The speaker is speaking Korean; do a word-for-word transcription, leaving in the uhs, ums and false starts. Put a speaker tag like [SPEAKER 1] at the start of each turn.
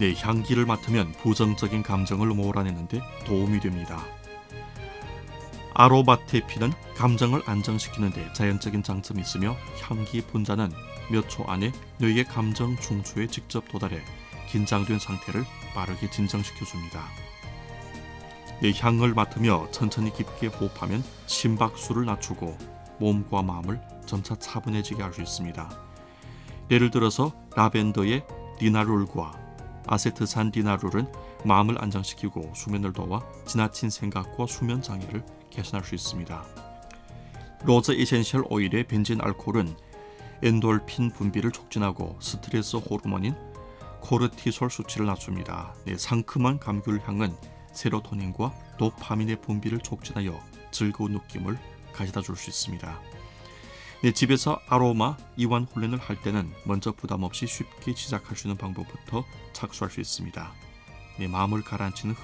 [SPEAKER 1] 네, 향기를 맡으면 부정적인 감정을 몰아내는 데 도움이 됩니다. 아로마테피는 감정을 안정시키는 데 자연적인 장점이 있으며 향기 분자는 몇 초 안에 뇌의 감정 중추에 직접 도달해 긴장된 상태를 빠르게 진정시켜줍니다. 네, 향을 맡으며 천천히 깊게 호흡하면 심박수를 낮추고 몸과 마음을 점차 차분해지게 할 수 있습니다. 예를 들어서 라벤더의 디나룰과 아세트산 디나룰은 마음을 안정시키고 수면을 도와 지나친 생각과 수면 장애를 개선할 수 있습니다. 로즈 에센셜 오일의 벤진 알코올은 엔돌핀 분비를 촉진하고 스트레스 호르몬인 코르티솔 수치를 낮춥니다. 네, 상큼한 감귤 향은 세로토닌과 도파민의 분비를 촉진하여 즐거운 느낌을 가져다 줄 수 있습니다. 네, 집에서 아로마 이완 훈련을 할 때는 먼저 부담 없이 쉽게 시작할 수 있는 방법부터 착수할 수 있습니다. 네, 마음을 가라앉히는